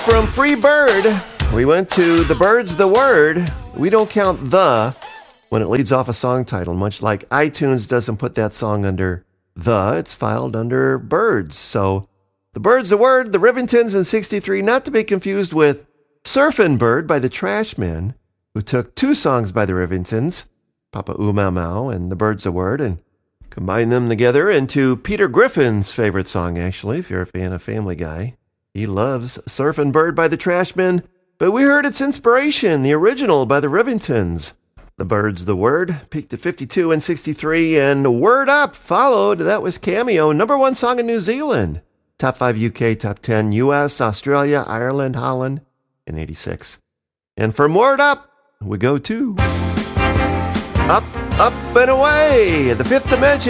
From Free Bird, we went to The Bird's the Word. We don't count the when it leads off a song title, much like iTunes doesn't put that song under the, it's filed under Birds. So The Bird's the Word, the Rivingtons in 63, not to be confused with Surfin' Bird by the Trashmen, who took two songs by the Rivingtons, Papa Ooh Mau Mau and The Bird's the Word, and combined them together into Peter Griffin's favorite song, actually, if you're a fan of Family Guy. He loves Surfin' Bird by the Trashmen, but we heard its inspiration, the original by the Rivingtons. The Bird's the Word peaked at 52 and 63, and Word Up followed. That was Cameo, number one song in New Zealand. Top 5 UK, top 10 US, Australia, Ireland, Holland in 86. And from Word Up, we go to Up, Up and Away, the Fifth Dimension.